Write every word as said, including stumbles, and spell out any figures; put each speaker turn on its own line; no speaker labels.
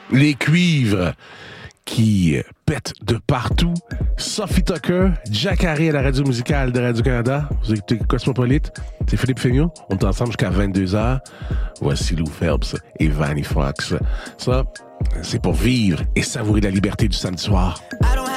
Les cuivres qui pètent de partout. Sophie Tucker, Jack Harry à la radio musicale de Radio-Canada. Vous écoutez Cosmopolite. C'est Philippe Fénion. On est ensemble jusqu'à vingt-deux heures. Voici Lou Phelps et Vanny Fox. Ça, c'est pour vivre et savourer la liberté du samedi soir.